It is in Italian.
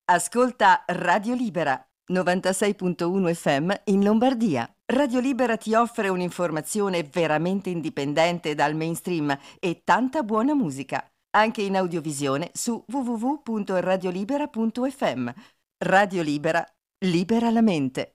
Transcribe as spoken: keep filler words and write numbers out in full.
Ascolta Radio Libera, novantasei virgola uno F M in Lombardia. Radio Libera ti offre un'informazione veramente indipendente dal mainstream e tanta buona musica, anche in audiovisione su w w w punto radiolibera punto f m. Radio Libera, libera la mente.